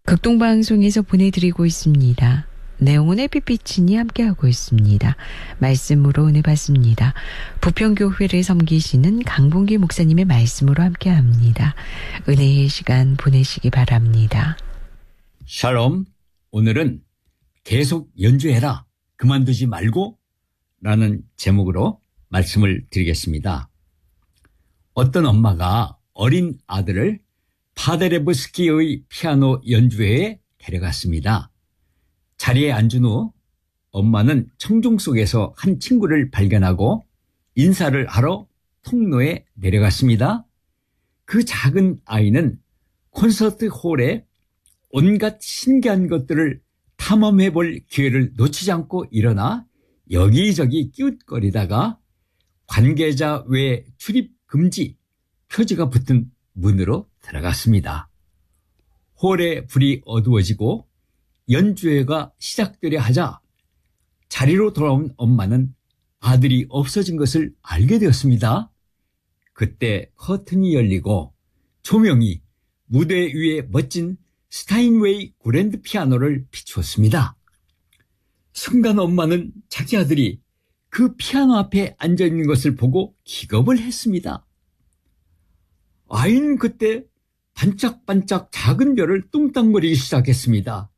극동방송에서 보내드리고 있습니다. 내용은 햇빛비치니 함께하고 있습니다. 말씀으로 은혜 받습니다. 부평교회를 섬기시는 강봉기 목사님의 말씀으로 함께합니다. 은혜의 시간 보내시기 바랍니다. 샬롬, 오늘은 계속 연주해라, 그만두지 말고 라는 제목으로 말씀을 드리겠습니다. 어떤 엄마가 어린 아들을 파데레브스키의 피아노 연주회에 데려갔습니다. 자리에 앉은 후 엄마는 청중 속에서 한 친구를 발견하고 인사를 하러 통로에 내려갔습니다. 그 작은 아이는 콘서트 홀에 온갖 신기한 것들을 탐험해 볼 기회를 놓치지 않고 일어나 여기저기 끼웃거리다가 관계자 외 출입 금지 표지가 붙은 문으로 들어갔습니다. 홀의 불이 어두워지고 연주회가 시작되려 하자 자리로 돌아온 엄마는 아들이 없어진 것을 알게 되었습니다. 그때 커튼이 열리고 조명이 무대 위에 멋진 스타인웨이 그랜드 피아노를 비추었습니다. 순간 엄마는 자기 아들이 그 피아노 앞에 앉아있는 것을 보고 기겁을 했습니다. 아이는 그때 반짝반짝 작은 별을 뚱땅거리기 시작했습니다.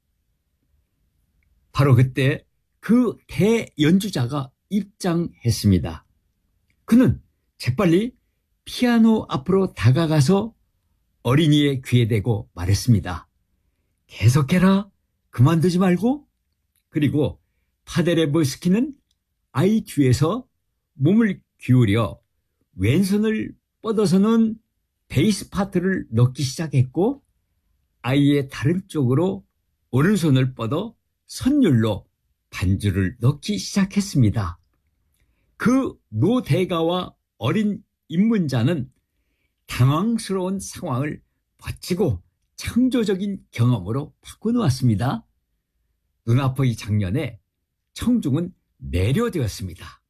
바로 그때 그 대연주자가 입장했습니다. 그는 재빨리 피아노 앞으로 다가가서 어린이의 귀에 대고 말했습니다. 계속해라, 그만두지 말고. 그리고 파데레브스키는 아이 뒤에서 몸을 기울여 왼손을 뻗어서는 베이스 파트를 넣기 시작했고 아이의 다른 쪽으로 오른손을 뻗어 선율로 반주를 넣기 시작했습니다. 그 노대가와 어린 입문자는 당황스러운 상황을 멋지고 창조적인 경험으로 바꿔놓았습니다. 눈앞의 장면에 청중은 매료되었습니다.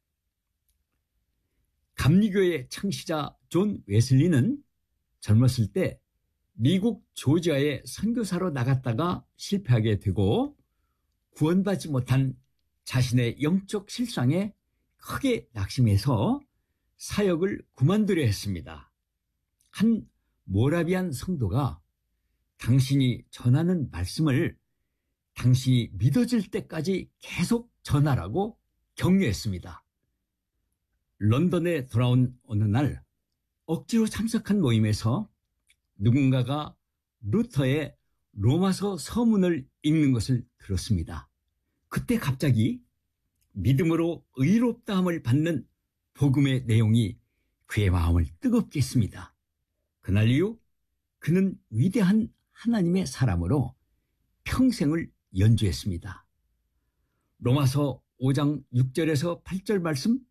감리교의 창시자 존 웨슬리는 젊었을 때 미국 조지아에 선교사로 나갔다가 실패하게 되고 구원받지 못한 자신의 영적 실상에 크게 낙심해서 사역을 그만두려 했습니다. 한 모라비안 성도가 당신이 전하는 말씀을 당신이 믿어질 때까지 계속 전하라고 격려했습니다. 런던에 돌아온 어느 날 억지로 참석한 모임에서 누군가가 루터의 로마서 서문을 읽는 것을 들었습니다. 그때 갑자기 믿음으로 의롭다함을 받는 복음의 내용이 그의 마음을 뜨겁게 했습니다. 그날 이후 그는 위대한 하나님의 사람으로 평생을 연주했습니다. 로마서 5장 6절에서 8절 말씀